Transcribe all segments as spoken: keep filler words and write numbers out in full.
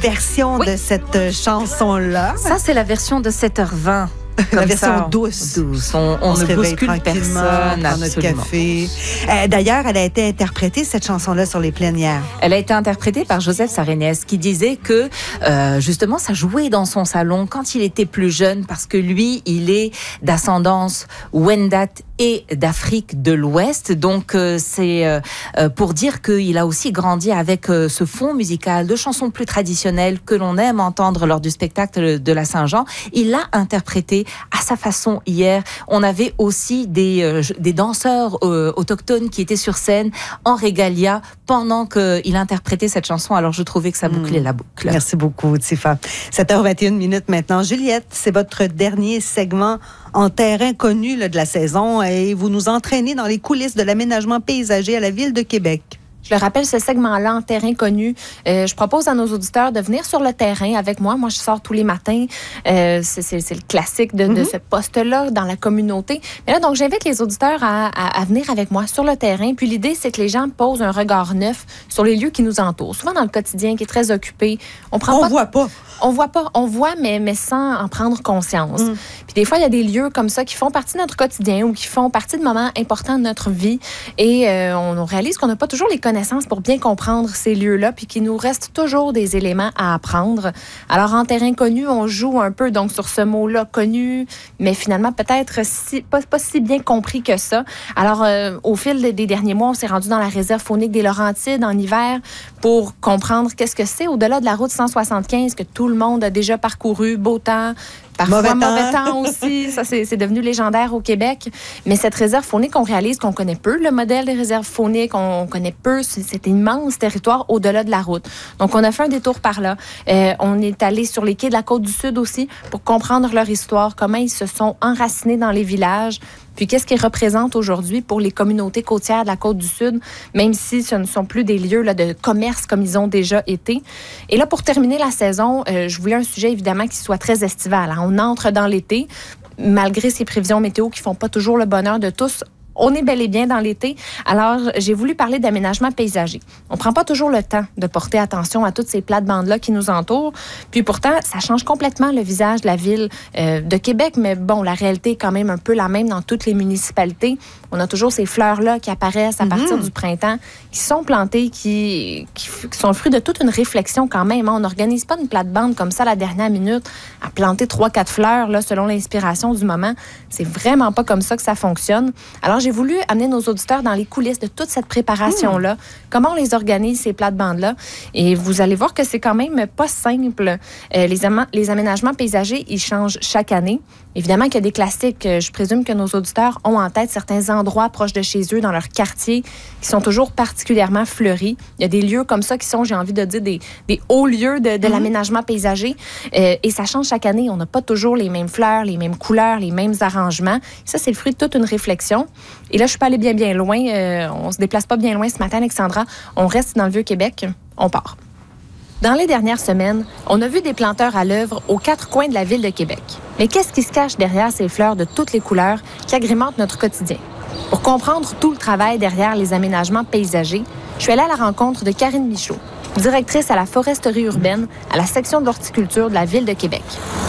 version oui. de cette chanson-là. Ça, c'est la version de sept heures vingt. La version ça, douce. douce. On, on, on ne bouscule personne. Dans notre café. Euh, d'ailleurs, elle a été interprétée, cette chanson-là, sur les plénières. Elle a été interprétée par Joseph Sarenès, qui disait que, euh, justement, ça jouait dans son salon quand il était plus jeune, parce que lui, il est d'ascendance Wendat et d'Afrique de l'Ouest. Donc, euh, c'est euh, pour dire qu'il a aussi grandi avec euh, ce fond musical de chansons plus traditionnelles que l'on aime entendre lors du spectacle de la Saint-Jean. Il l'a interprété à sa façon hier. On avait aussi des, euh, des danseurs euh, autochtones qui étaient sur scène en régalia pendant qu'il interprétait cette chanson. Alors, je trouvais que ça bouclait mmh. la boucle. Merci beaucoup, Tifa. sept heures vingt et une minutes maintenant. Juliette, c'est votre dernier segment en terrain connu là, de la saison et vous nous entraînez dans les coulisses de l'aménagement paysager à la Ville de Québec. Je le rappelle, ce segment-là, en terrain connu, euh, je propose à nos auditeurs de venir sur le terrain avec moi. Moi, je sors tous les matins. Euh, c'est, c'est, c'est le classique de, mm-hmm. de ce poste-là dans la communauté. Mais là, donc, j'invite les auditeurs à, à, à venir avec moi sur le terrain. Puis l'idée, c'est que les gens posent un regard neuf sur les lieux qui nous entourent. Souvent dans le quotidien, qui est très occupé. On prend on pas... voit pas. On voit pas. On voit, mais, mais sans en prendre conscience. Mm. Puis des fois, il y a des lieux comme ça qui font partie de notre quotidien ou qui font partie de moments importants de notre vie. Et euh, on, on réalise qu'on n'a pas toujours les connaissances pour bien comprendre ces lieux-là, puis qu'il nous reste toujours des éléments à apprendre. Alors, en terrain connu, on joue un peu donc sur ce mot-là, connu, mais finalement, peut-être si, pas, pas si bien compris que ça. Alors, euh, au fil des, des derniers mois, on s'est rendu dans la réserve faunique des Laurentides en hiver pour comprendre qu'est-ce que c'est au-delà de la route cent soixante-quinze que tout le monde a déjà parcouru, beau temps, parfois mauvais temps, mauvais temps aussi. Ça, c'est, c'est devenu légendaire au Québec. Mais cette réserve faunique, on réalise qu'on connaît peu le modèle des réserves fauniques. On connaît peu cet immense territoire au-delà de la route. Donc, on a fait un détour par là. Euh, on est allé sur les quais de la Côte-du-Sud aussi pour comprendre leur histoire, comment ils se sont enracinés dans les villages, puis qu'est-ce qu'ils représentent aujourd'hui pour les communautés côtières de la Côte-du-Sud, même si ce ne sont plus des lieux là, de commerce comme ils ont déjà été. Et là, pour terminer la saison, euh, je voulais un sujet évidemment qui soit très estival. Hein. On entre dans l'été, malgré ces prévisions météo qui ne font pas toujours le bonheur de tous. On est bel et bien dans l'été. Alors, j'ai voulu parler d'aménagement paysager. On ne prend pas toujours le temps de porter attention à toutes ces plates-bandes-là qui nous entourent. Puis pourtant, ça change complètement le visage de la ville euh, de Québec. Mais bon, la réalité est quand même un peu la même dans toutes les municipalités. On a toujours ces fleurs-là qui apparaissent à mm-hmm. partir du printemps, qui sont plantées, qui, qui, qui sont le fruit de toute une réflexion quand même. On n'organise pas une plate-bande comme ça à la dernière minute, à planter trois, quatre fleurs là, selon l'inspiration du moment. C'est vraiment pas comme ça que ça fonctionne. Alors, j'ai voulu amener nos auditeurs dans les coulisses de toute cette préparation-là. Mmh. Comment on les organise, ces plates-bandes-là. Et vous allez voir que c'est quand même pas simple. Euh, les, am- les aménagements paysagers, ils changent chaque année. Évidemment qu'il y a des classiques. Je présume que nos auditeurs ont en tête certains endroits proches de chez eux, dans leur quartier, qui sont toujours particulièrement fleuris. Il y a des lieux comme ça qui sont, j'ai envie de dire, des, des hauts lieux de, de mmh. l'aménagement paysager. Euh, et ça change chaque année. On n'a pas toujours les mêmes fleurs, les mêmes couleurs, les mêmes arrangements. Ça, c'est le fruit de toute une réflexion. Et là, je suis pas allée bien, bien loin. Euh, on se déplace pas bien loin ce matin, Alexandra. On reste dans le Vieux-Québec. On part. Dans les dernières semaines, on a vu des planteurs à l'œuvre aux quatre coins de la ville de Québec. Mais qu'est-ce qui se cache derrière ces fleurs de toutes les couleurs qui agrémentent notre quotidien? Pour comprendre tout le travail derrière les aménagements paysagers, je suis allée à la rencontre de Karine Michaud, directrice à la foresterie urbaine à la section de l'horticulture de la ville de Québec.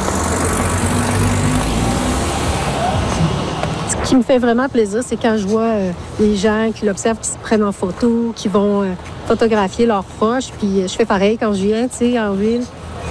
Ce qui me fait vraiment plaisir, c'est quand je vois euh, les gens qui l'observent, qui se prennent en photo, qui vont euh, photographier leurs proches. Puis euh, je fais pareil quand je viens, tu sais, en ville.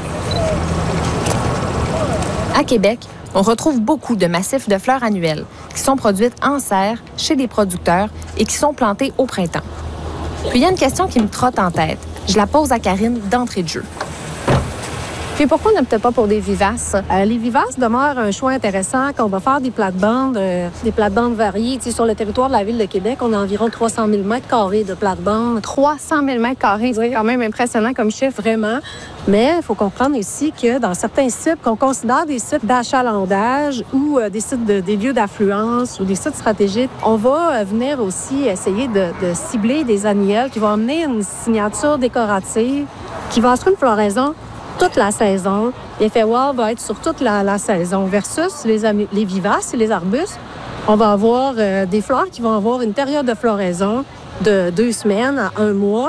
À Québec, on retrouve beaucoup de massifs de fleurs annuelles qui sont produites en serre chez des producteurs et qui sont plantées au printemps. Puis il y a une question qui me trotte en tête. Je la pose à Karine d'entrée de jeu. Puis pourquoi on n'opte pas pour des vivaces? Euh, les vivaces demeurent un choix intéressant quand on va faire des plates-bandes, euh, des plates-bandes variées. Tu sais, sur le territoire de la ville de Québec, on a environ trois cent mille mètres carrés de plates-bandes. trois cent mille mètres carrés, c'est quand même impressionnant comme chiffre. Vraiment. Mais il faut comprendre aussi que dans certains sites qu'on considère des sites d'achalandage ou euh, des sites de, des lieux d'affluence ou des sites stratégiques, on va euh, venir aussi essayer de, de cibler des annuels qui vont amener une signature décorative qui va offrir une floraison toute la saison. L'effet wow va être sur toute la, la saison versus les, les vivaces et les arbustes. On va avoir euh, des fleurs qui vont avoir une période de floraison de deux semaines à un mois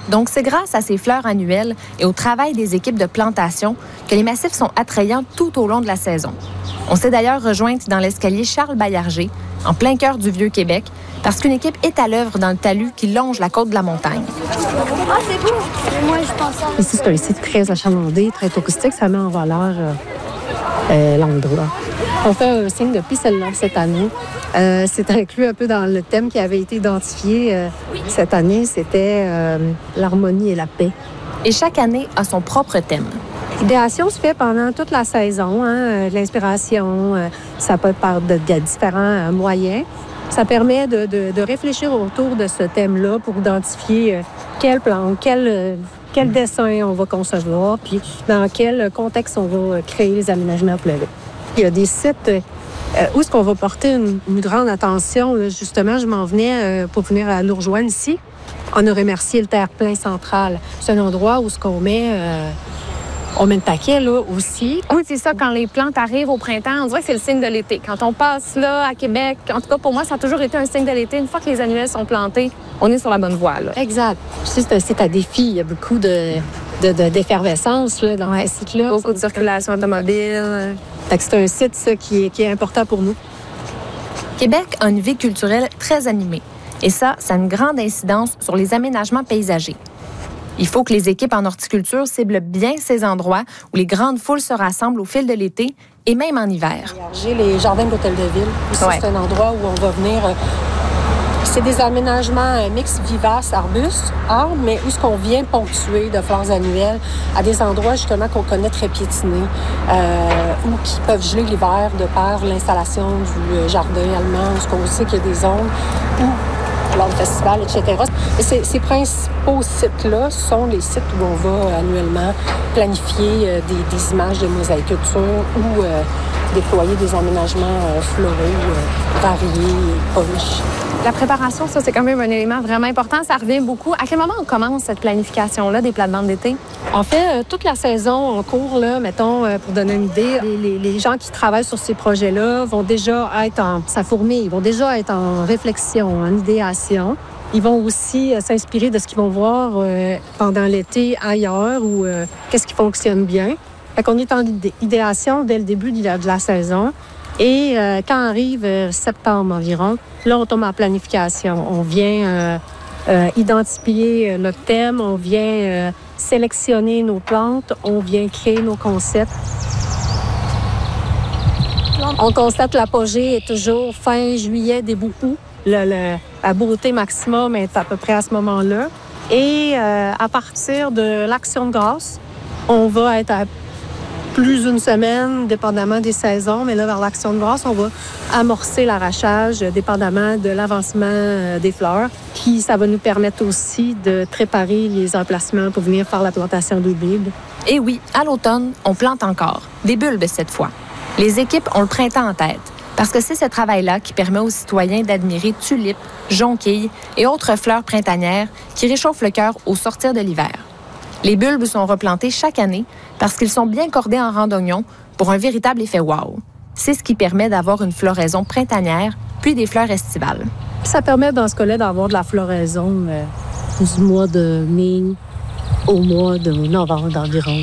Donc, c'est grâce à ces fleurs annuelles et au travail des équipes de plantation que les massifs sont attrayants tout au long de la saison. On s'est d'ailleurs rejointe dans l'escalier Charles Baillarger, en plein cœur du Vieux-Québec, parce qu'une équipe est à l'œuvre dans le talus qui longe la côte de la montagne. Ah, c'est beau! Moi, je pense ça. Ici, c'est un site très achalandé, très touristique. Ça met en valeur euh, euh, l'endroit. On fait un signe de piscelle cette année. Euh, c'est inclus un peu dans le thème qui avait été identifié euh, cette année. C'était euh, l'harmonie et la paix. Et chaque année a son propre thème. L'idéation se fait pendant toute la saison. Hein, euh, l'inspiration, euh, ça peut être par de, de différents euh, moyens. Ça permet de, de, de réfléchir autour de ce thème-là pour identifier euh, quelle plante, quel, euh, quel dessin on va concevoir, puis dans quel contexte on va créer les aménagements pleurés. Il y a des sites euh, où est-ce qu'on va porter une, une grande attention. Là, justement, je m'en venais euh, pour venir à nous rejoindre ici. On a remercié le terre-plein central. C'est un endroit où ce qu'on met... Euh, On met le paquet, là, aussi. Oui, c'est ça, quand les plantes arrivent au printemps, on dirait que c'est le signe de l'été. Quand on passe là, à Québec, en tout cas, pour moi, ça a toujours été un signe de l'été. Une fois que les annuelles sont plantées, on est sur la bonne voie, là. Exact. Tu sais, c'est un site à défi. Il y a beaucoup de, de, de, d'effervescence, là, dans ce site-là. Beaucoup de circulation automobile. Fait que c'est un site, ça, qui est, qui est important pour nous. Québec a une vie culturelle très animée. Et ça, ça a une grande incidence sur les aménagements paysagers. Il faut que les équipes en horticulture ciblent bien ces endroits où les grandes foules se rassemblent au fil de l'été et même en hiver. J'ai les jardins de l'Hôtel de Ville. Ici, ouais. C'est un endroit où on va venir... C'est des aménagements mixtes vivaces, arbustes, arbres, mais où ce qu'on vient ponctuer de fleurs annuelles à des endroits justement qu'on connaît très piétinés euh, ou qui peuvent geler l'hiver de par l'installation du jardin allemand, où ce qu'on sait qu'il y a des zones où lors du festival, et cetera. Et ces, ces principaux sites-là sont les sites où on va annuellement planifier euh, des, des images de mosaïculture ou euh, déployer des aménagements euh, floraux euh, variés, poches. La préparation, ça, c'est quand même un élément vraiment important. Ça revient beaucoup. À quel moment on commence cette planification-là des plates-bandes d'été? En fait, euh, toute la saison en cours, là, mettons, euh, pour donner une idée, les, les, les gens qui travaillent sur ces projets-là vont déjà être en... Ça fourmille, ils vont déjà être en réflexion, en idéation. Ils vont aussi euh, s'inspirer de ce qu'ils vont voir euh, pendant l'été ailleurs ou euh, qu'est-ce qui fonctionne bien. Fait qu'on est en idé- idéation dès le début de la, de la saison. Et euh, quand arrive euh, septembre environ, là, on tombe en planification. On vient euh, euh, identifier notre thème, on vient euh, sélectionner nos plantes, on vient créer nos concepts. On constate l'apogée est toujours fin juillet, début août. Le, le, la beauté maximum est à peu près à ce moment-là. Et euh, à partir de l'Action de grâce, on va être à plus d'une semaine, dépendamment des saisons. Mais là, vers l'Action de grâce, on va amorcer l'arrachage, dépendamment de l'avancement des fleurs. Puis, ça va nous permettre aussi de préparer les emplacements pour venir faire la plantation de bulbes. Et oui, à l'automne, on plante encore. Des bulbes cette fois. Les équipes ont le printemps en tête. Parce que c'est ce travail-là qui permet aux citoyens d'admirer tulipes, jonquilles et autres fleurs printanières qui réchauffent le cœur au sortir de l'hiver. Les bulbes sont replantés chaque année parce qu'ils sont bien cordés en rang d'oignon pour un véritable effet wow. C'est ce qui permet d'avoir une floraison printanière puis des fleurs estivales. Ça permet dans ce cas-là d'avoir de la floraison euh, du mois de mai au mois de novembre environ.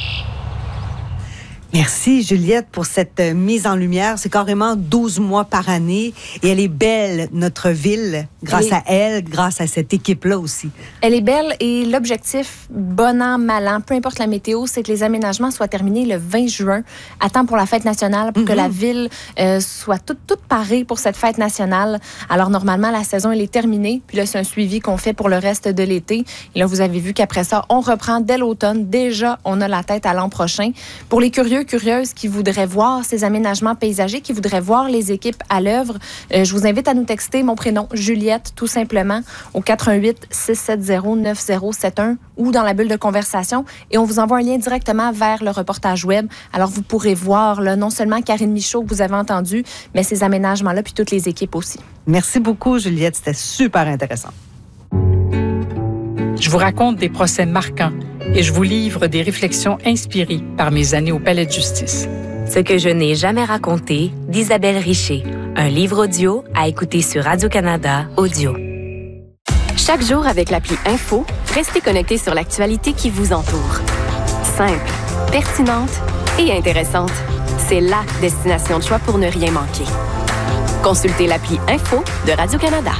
Merci, Juliette, pour cette mise en lumière. C'est carrément douze mois par année et elle est belle, notre ville, grâce elle est... à elle, grâce à cette équipe-là aussi. Elle est belle et l'objectif, bon an, mal an, peu importe la météo, c'est que les aménagements soient terminés le vingt juin, à temps pour la fête nationale, pour mm-hmm. que la ville euh, soit toute, toute parée pour cette fête nationale. Alors, normalement, la saison, elle est terminée. Puis là, c'est un suivi qu'on fait pour le reste de l'été. Et là, vous avez vu qu'après ça, on reprend dès l'automne. Déjà, on a la tête à l'an prochain. Pour les curieux, curieuses qui voudraient voir ces aménagements paysagers, qui voudraient voir les équipes à l'œuvre, euh, je vous invite à nous texter mon prénom, Juliette, tout simplement, au quatre un huit, six sept zéro, neuf zéro sept un ou dans la bulle de conversation et on vous envoie un lien directement vers le reportage web. Alors, vous pourrez voir là, non seulement Karine Michaud que vous avez entendu, mais ces aménagements-là, puis toutes les équipes aussi. Merci beaucoup, Juliette. C'était super intéressant. Je vous raconte des procès marquants et je vous livre des réflexions inspirées par mes années au Palais de justice. Ce que je n'ai jamais raconté d'Isabelle Richer. Un livre audio à écouter sur Radio-Canada Audio. Chaque jour avec l'appli Info, Restez connectés sur l'actualité qui vous entoure. Simple, pertinente et intéressante. C'est la destination de choix pour ne rien manquer. Consultez l'appli Info de Radio-Canada.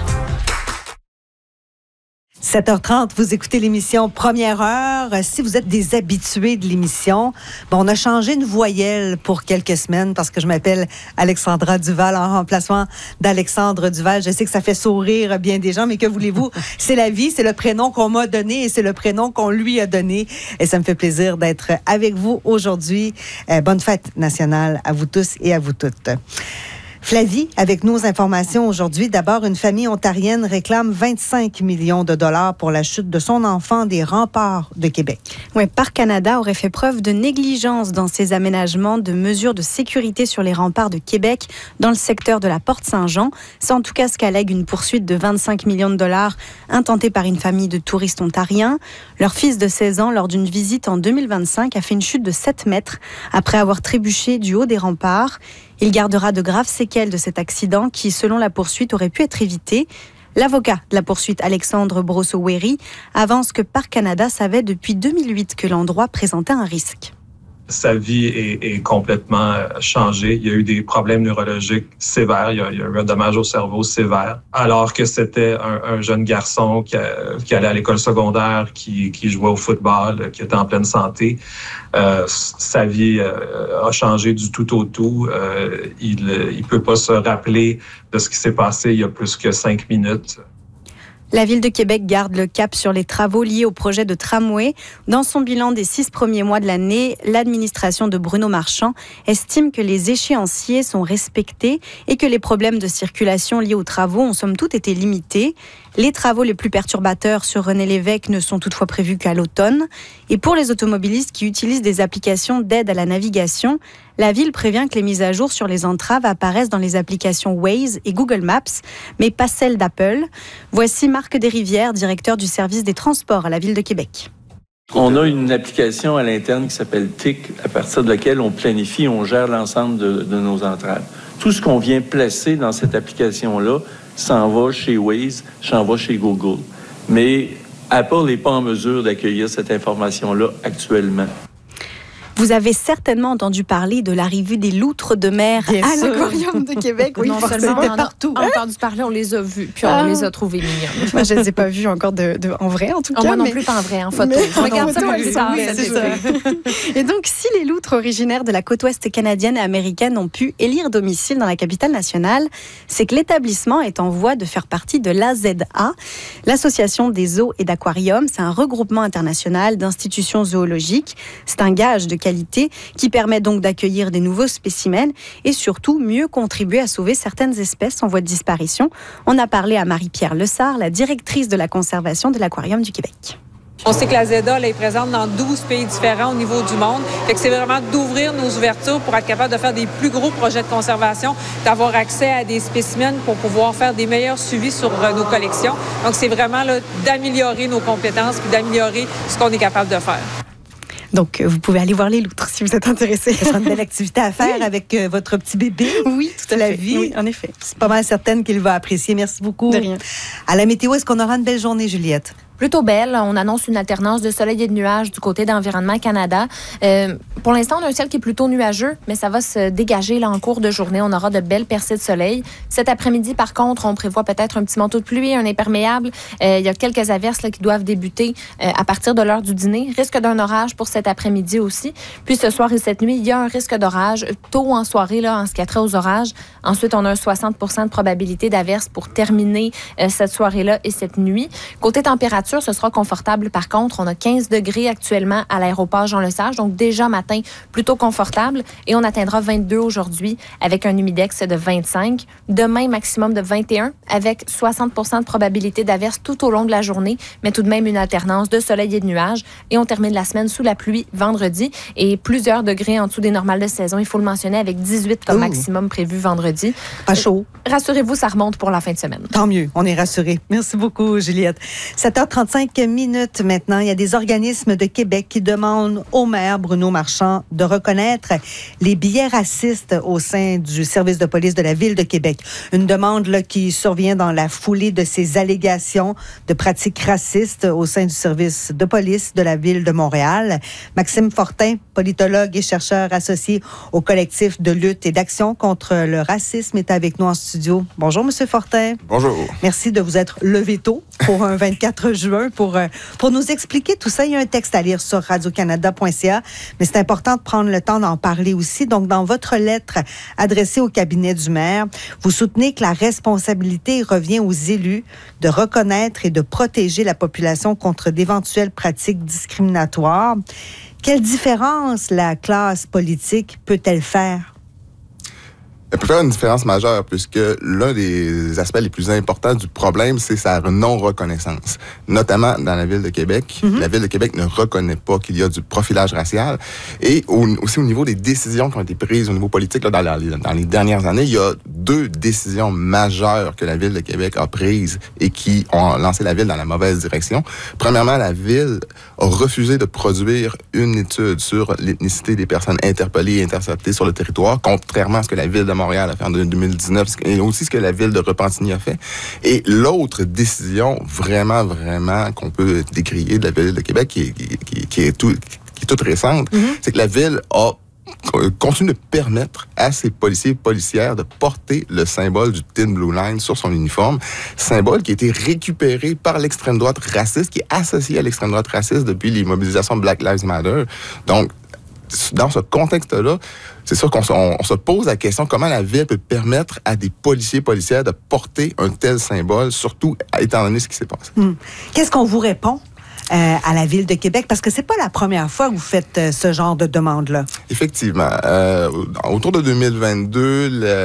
sept heures trente, vous écoutez l'émission Première Heure. Si vous êtes des habitués de l'émission, bon, on a changé une voyelle pour quelques semaines parce que je m'appelle Alexandra Duval en remplacement d'Alexandre Duval. Je sais que ça fait sourire bien des gens, mais que voulez-vous? C'est la vie, c'est le prénom qu'on m'a donné et c'est le prénom qu'on lui a donné. Et ça me fait plaisir d'être avec vous aujourd'hui. Euh, bonne fête nationale à vous tous et à vous toutes. Flavie, avec nos informations aujourd'hui. D'abord, une famille ontarienne réclame vingt-cinq millions de dollars pour la chute de son enfant des remparts de Québec. Oui, Parc Canada aurait fait preuve de négligence dans ses aménagements de mesures de sécurité sur les remparts de Québec dans le secteur de la Porte-Saint-Jean. C'est en tout cas ce qu'allègue une poursuite de vingt-cinq millions de dollars intentée par une famille de touristes ontariens. Leur fils de seize ans, lors d'une visite en deux mille vingt-cinq, a fait une chute de sept mètres après avoir trébuché du haut des remparts. Il gardera de graves séquelles de cet accident qui, selon la poursuite, aurait pu être évité. L'avocat de la poursuite, Alexandre Brosseau-Wéry, avance que Parc Canada savait depuis deux mille huit que l'endroit présentait un risque. Sa vie est, est complètement changée. Il y a eu des problèmes neurologiques sévères. Il y a, il y a eu un dommage au cerveau sévère. Alors que c'était un, un jeune garçon qui, a, qui allait à l'école secondaire, qui, qui jouait au football, qui était en pleine santé. Euh, sa vie euh, a changé du tout au tout. Euh, il ne peut pas se rappeler de ce qui s'est passé il y a plus que cinq minutes. La Ville de Québec garde le cap sur les travaux liés au projet de tramway. Dans son bilan des six premiers mois de l'année, l'administration de Bruno Marchand estime que les échéanciers sont respectés et que les problèmes de circulation liés aux travaux ont somme toute été limités. Les travaux les plus perturbateurs sur René Lévesque ne sont toutefois prévus qu'à l'automne. Et pour les automobilistes qui utilisent des applications d'aide à la navigation, la Ville prévient que les mises à jour sur les entraves apparaissent dans les applications Waze et Google Maps, mais pas celles d'Apple. Voici Marc Desrivières, directeur du service des transports à la Ville de Québec. On a une application à l'interne qui s'appelle T I C, à partir de laquelle on planifie, on gère l'ensemble de, de nos entraves. Tout ce qu'on vient placer dans cette application-là s'en va chez Waze, s'en va chez Google. Mais Apple n'est pas en mesure d'accueillir cette information-là actuellement. Vous avez certainement entendu parler de l'arrivée des loutres de mer Bien à sûr. l'Aquarium de Québec. Oui, non seulement on partout. a entendu parler, on les a vus, puis on ah. les a trouvés mignonnes. Moi, je ne les ai pas vues encore de, de, en vrai, en tout cas. Oh, moi non mais... plus, pas en vrai, en photo. Mais... Je regarde ça comme ça. Oui, c'est ça. Et donc, si les loutres originaires de la côte ouest canadienne et américaine ont pu élire domicile dans la capitale nationale, c'est que l'établissement est en voie de faire partie de l'A Z A, l'Association des zoos et d'aquariums. C'est un regroupement international d'institutions zoologiques. C'est un gage de qualité qui permet donc d'accueillir des nouveaux spécimens et surtout mieux contribuer à sauver certaines espèces en voie de disparition. On a parlé à Marie-Pierre Lessard, la directrice de la conservation de l'Aquarium du Québec. On sait que la Z A elle est présente dans douze pays différents au niveau du monde. Fait que c'est vraiment d'ouvrir nos ouvertures pour être capable de faire des plus gros projets de conservation, d'avoir accès à des spécimens pour pouvoir faire des meilleurs suivis sur nos collections. Donc, c'est vraiment là, d'améliorer nos compétences puis d'améliorer ce qu'on est capable de faire. Donc, vous pouvez aller voir les loutres si vous êtes intéressé. Ce sera une belle activité à faire oui. avec euh, votre petit bébé. Oui, tout à la fait. vie. Oui, en effet. C'est pas mal certaine qu'il va apprécier. Merci beaucoup. De rien. À la météo, est-ce qu'on aura une belle journée, Juliette? Plutôt belle. On annonce une alternance de soleil et de nuages du côté d'Environnement Canada. Euh, pour l'instant, on a un ciel qui est plutôt nuageux, mais ça va se dégager là en cours de journée. On aura de belles percées de soleil. Cet après-midi, par contre, on prévoit peut-être un petit manteau de pluie, un imperméable. Euh, il y a quelques averses là, qui doivent débuter euh, à partir de l'heure du dîner. Risque d'un orage pour cet après-midi aussi. Puis ce soir et cette nuit, il y a un risque d'orage tôt en soirée là, en ce qui a trait aux orages. Ensuite, on a un soixante pour cent de probabilité d'averse pour terminer euh, cette soirée-là et cette nuit. Côté température, ce sera confortable. Par contre, on a quinze degrés actuellement à l'aéroport Jean-Lesage, donc déjà matin, plutôt confortable. Et on atteindra vingt-deux aujourd'hui avec un humidex de vingt-cinq. Demain, maximum de vingt et un avec soixante pour cent de probabilité d'averse tout au long de la journée, mais tout de même une alternance de soleil et de nuages. Et on termine la semaine sous la pluie vendredi et plusieurs degrés en dessous des normales de saison. Il faut le mentionner avec dix-huit comme Ouh. maximum prévu vendredi. Pas chaud. Euh, rassurez-vous, ça remonte pour la fin de semaine. Tant mieux, on est rassurés. Merci beaucoup, Juliette. sept heures trente-cinq minutes maintenant. Il y a des organismes de Québec qui demandent au maire Bruno Marchand Marchand de reconnaître les biais racistes au sein du service de police de la Ville de Québec. Une demande là, qui survient dans la foulée de ces allégations de pratiques racistes au sein du service de police de la Ville de Montréal. Maxime Fortin, politologue et chercheur associé au collectif de lutte et d'action contre le racisme, est avec nous en studio. Bonjour, Monsieur Fortin. Bonjour. Merci de vous être levé tôt pour un vingt-quatre juin pour, pour nous expliquer tout ça. Il y a un texte à lire sur radio canada point c a, mais c'est important de prendre le temps d'en parler aussi. Donc, dans votre lettre adressée au cabinet du maire, vous soutenez que la responsabilité revient aux élus de reconnaître et de protéger la population contre d'éventuelles pratiques discriminatoires. Quelle différence la classe politique peut-elle faire? Elle peut faire une différence majeure puisque l'un des aspects les plus importants du problème, c'est sa non-reconnaissance. Notamment dans la Ville de Québec. Mm-hmm. La Ville de Québec ne reconnaît pas qu'il y a du profilage racial. Et au, aussi au niveau des décisions qui ont été prises au niveau politique, là, dans, la, dans les dernières années, il y a deux décisions majeures que la Ville de Québec a prises et qui ont lancé la Ville dans la mauvaise direction. Premièrement, la Ville a refusé de produire une étude sur l'ethnicité des personnes interpellées et interceptées sur le territoire, contrairement à ce que la Ville de Montréal a fait en deux mille dix-neuf et aussi ce que la Ville de Repentigny a fait. Et l'autre décision vraiment, vraiment qu'on peut décrier de la Ville de Québec, qui est, qui, qui est, tout, qui est toute récente, mm-hmm. c'est que la Ville a continue de permettre à ses policiers et policières de porter le symbole du Thin Blue Line sur son uniforme, symbole qui a été récupéré par l'extrême droite raciste, qui est associé à l'extrême droite raciste depuis les mobilisations Black Lives Matter. Donc, dans ce contexte-là, c'est sûr qu'on se, on, on se pose la question comment la Ville peut permettre à des policiers et policières de porter un tel symbole, surtout étant donné ce qui s'est passé. Hum. Qu'est-ce qu'on vous répond? Euh, à la Ville de Québec, parce que c'est pas la première fois que vous faites euh, ce genre de demande-là. Effectivement. Euh, autour de deux mille vingt-deux,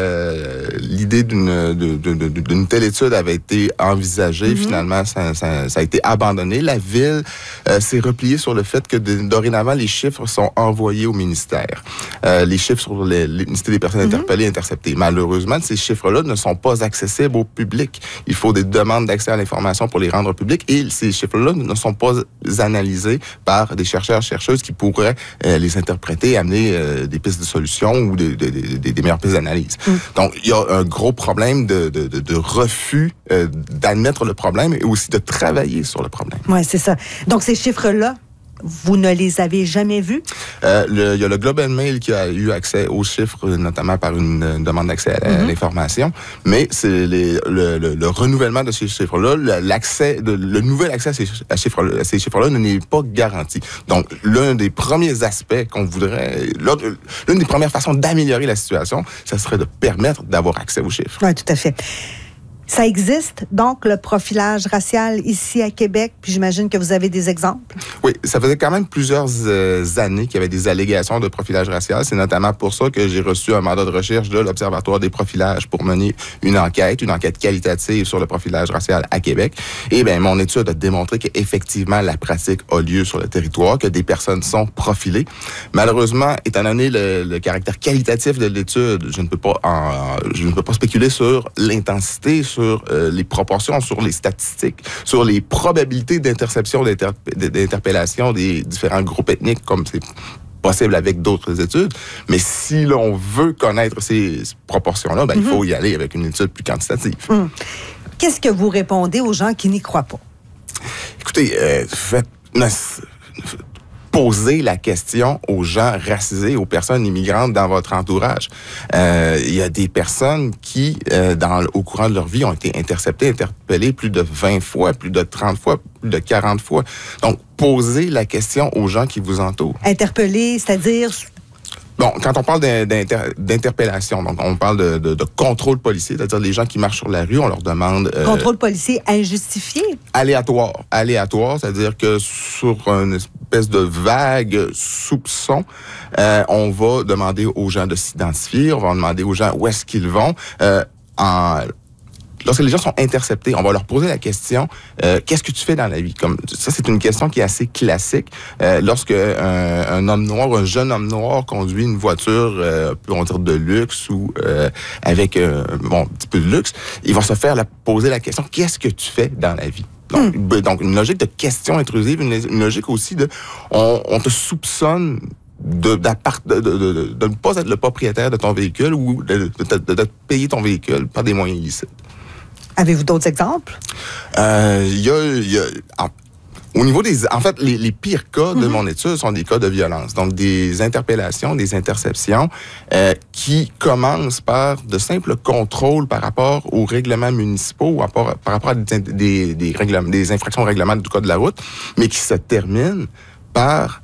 le, l'idée d'une, de, de, de, d'une telle étude avait été envisagée. Mm-hmm. Finalement, ça, ça, ça a été abandonné. La Ville euh, s'est repliée sur le fait que de, dorénavant, les chiffres sont envoyés au ministère. Euh, les chiffres sur les, l'ethnicité des personnes mm-hmm. interpellées et interceptées. Malheureusement, ces chiffres-là ne sont pas accessibles au public. Il faut des demandes d'accès à l'information pour les rendre publics et ces chiffres-là ne sont pas analysés par des chercheurs, chercheuses qui pourraient euh, les interpréter et amener euh, des pistes de solutions ou de, de, de, de, des meilleures pistes d'analyse. Mm. Donc, il y a un gros problème de, de, de, de refus euh, d'admettre le problème et aussi de travailler sur le problème. Oui, c'est ça. Donc, ces chiffres-là, vous ne les avez jamais vus? Euh, le, il y a le Globe and Mail qui a eu accès aux chiffres, notamment par une, une demande d'accès à, mm-hmm. à l'information, mais c'est les, le, le, le renouvellement de ces chiffres-là, l'accès, de, le nouvel accès à ces, à chiffres, à ces chiffres-là n'est pas garanti. Donc, l'un des premiers aspects qu'on voudrait, l'une des premières façons d'améliorer la situation, ça serait de permettre d'avoir accès aux chiffres. Oui, tout à fait. Ça existe, donc, le profilage racial ici à Québec, puis j'imagine que vous avez des exemples? Oui, ça faisait quand même plusieurs euh, années qu'il y avait des allégations de profilage racial. C'est notamment pour ça que j'ai reçu un mandat de recherche de l'Observatoire des profilages pour mener une enquête, une enquête qualitative sur le profilage racial à Québec. Et bien, mon étude a démontré qu'effectivement, la pratique a lieu sur le territoire, que des personnes sont profilées. Malheureusement, étant donné le, le caractère qualitatif de l'étude, je ne peux pas, en, je ne peux pas spéculer sur l'intensité, sur euh, les proportions, sur les statistiques, sur les probabilités d'interception, d'inter- d'interpellation des différents groupes ethniques, comme c'est possible avec d'autres études. Mais si l'on veut connaître ces proportions-là, ben, mm-hmm. il faut y aller avec une étude plus quantitative. Mm. Qu'est-ce que vous répondez aux gens qui n'y croient pas? Écoutez, euh, faites... Posez la question aux gens racisés, aux personnes immigrantes dans votre entourage. Euh, il y a des personnes qui, euh, dans, au courant de leur vie, ont été interceptées, interpellées plus de vingt fois, plus de trente fois, plus de quarante fois. Donc, posez la question aux gens qui vous entourent. Interpellés, c'est-à-dire... Bon, quand on parle d'inter, d'interpellation, donc on parle de, de, de contrôle policier, c'est-à-dire les gens qui marchent sur la rue, on leur demande... Euh, contrôle policier injustifié? Aléatoire. Aléatoire, c'est-à-dire que sur une espèce de vague soupçon, euh, on va demander aux gens de s'identifier, on va demander aux gens où est-ce qu'ils vont. Euh, en Lorsque les gens sont interceptés, on va leur poser la question euh, qu'est-ce que tu fais dans la vie? Comme ça, c'est une question qui est assez classique. Euh, lorsque un, un homme noir, un jeune homme noir conduit une voiture, euh, on va dire de luxe ou euh, avec euh, bon, un petit peu de luxe, il va se faire la, poser la question qu'est-ce que tu fais dans la vie? Donc, mm. donc une logique de question intrusive, une, une logique aussi de on, on te soupçonne de, de, de, de, de ne pas être le propriétaire de ton véhicule ou de, de, de, de payer ton véhicule par des moyens illicites. Avez-vous d'autres exemples? Euh, il y a... Il y a en, Au niveau des... En fait, les, les pires cas de mm-hmm. mon étude sont des cas de violence. Donc, des interpellations, des interceptions euh, qui commencent par de simples contrôles par rapport aux règlements municipaux ou par, par rapport à des, des, des, règlements, des infractions au règlement du code de la route, mais qui se terminent par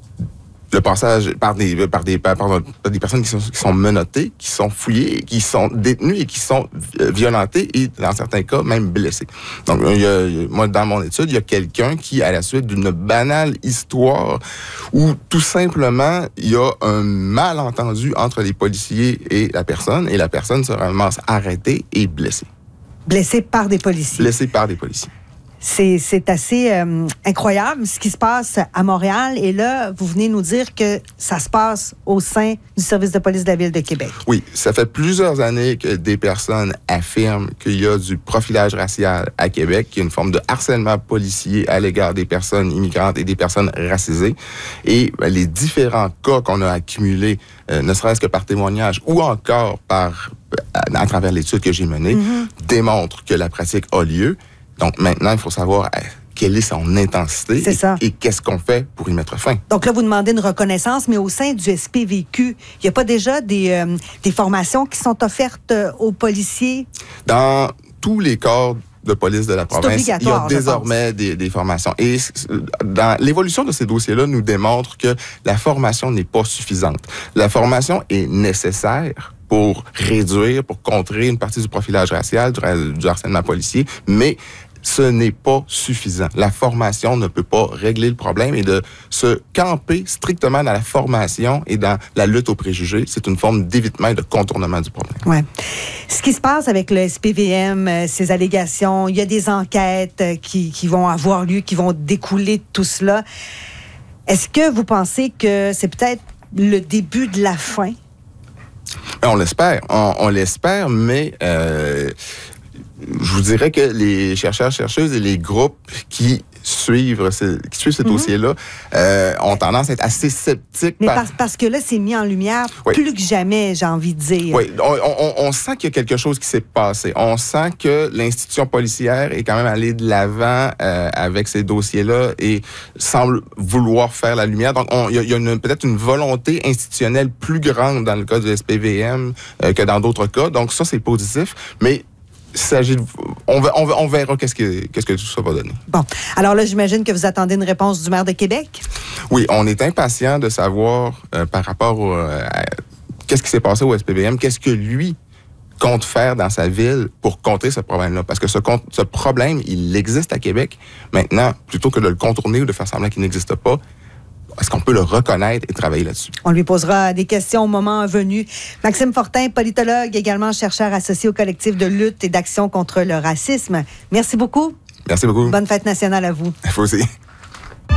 le passage par des par des par, par des personnes qui sont, qui sont menottées, qui sont fouillées, qui sont détenues et qui sont violentées et dans certains cas même blessées. Donc il y a, moi dans mon étude, il y a quelqu'un qui à la suite d'une banale histoire où tout simplement il y a un malentendu entre les policiers et la personne et la personne se ramasse arrêtée et blessée. Blessée par des policiers. Blessée par des policiers. C'est, c'est assez euh, incroyable ce qui se passe à Montréal. Et là, vous venez nous dire que ça se passe au sein du service de police de la Ville de Québec. Oui, ça fait plusieurs années que des personnes affirment qu'il y a du profilage racial à Québec, qu'il y a une forme de harcèlement policier à l'égard des personnes immigrantes et des personnes racisées. Et ben, les différents cas qu'on a accumulés, euh, ne serait-ce que par témoignage ou encore par à, à travers l'étude que j'ai menée, mm-hmm. démontrent que la pratique a lieu. Donc, maintenant, il faut savoir euh, quelle est son intensité C'est et, ça. et qu'est-ce qu'on fait pour y mettre fin. Donc là, vous demandez une reconnaissance, mais au sein du S P V Q, il n'y a pas déjà des, euh, des formations qui sont offertes euh, aux policiers? Dans tous les corps de police de la province, il y a désormais des, des formations. Et dans l'évolution de ces dossiers-là nous démontre que la formation n'est pas suffisante. La formation est nécessaire pour réduire, pour contrer une partie du profilage racial, du, du harcèlement policier, mais ce n'est pas suffisant. La formation ne peut pas régler le problème et de se camper strictement dans la formation et dans la lutte aux préjugés, c'est une forme d'évitement et de contournement du problème. Ouais. Ce qui se passe avec le S P V M, ces allégations, il y a des enquêtes qui, qui vont avoir lieu, qui vont découler de tout cela. Est-ce que vous pensez que c'est peut-être le début de la fin? On l'espère, on, on l'espère, mais euh, je vous dirais que les chercheurs, chercheuses et les groupes qui suivent ce, qui suivent ce mm-hmm. dossier-là euh, ont tendance à être assez sceptiques. Mais par... parce, parce que là, c'est mis en lumière oui. plus que jamais, j'ai envie de dire. Oui, on, on, on sent qu'il y a quelque chose qui s'est passé. On sent que l'institution policière est quand même allée de l'avant euh, avec ces dossiers-là et semble vouloir faire la lumière. Donc, il y a, y a une, peut-être une volonté institutionnelle plus grande dans le cas du S P V M euh, que dans d'autres cas. Donc, ça, c'est positif. Mais il s'agit de, on, on, on verra qu'est-ce que, qu'est-ce que tout ça va donner. Bon. Alors là, j'imagine que vous attendez une réponse du maire de Québec? Oui, on est impatient de savoir euh, par rapport au, euh, à qu'est-ce qui s'est passé au S P V M, qu'est-ce que lui compte faire dans sa ville pour contrer ce problème-là. Parce que ce, ce problème, il existe à Québec. Maintenant, plutôt que de le contourner ou de faire semblant qu'il n'existe pas, est-ce qu'on peut le reconnaître et travailler là-dessus? On lui posera des questions au moment venu. Maxime Fortin, politologue, également chercheur associé au collectif de lutte et d'action contre le racisme. Merci beaucoup. Merci beaucoup. Bonne fête nationale à vous. Vous aussi.